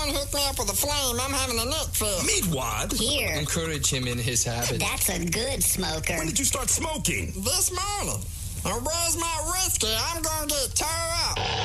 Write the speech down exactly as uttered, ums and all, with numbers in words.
someone hook me up with a flame. I'm having a neck fit. Meet what? Here. Encourage him in his habit. That's a good smoker. When did you start smoking? This morning. And where's my whiskey? I'm going to get tore up.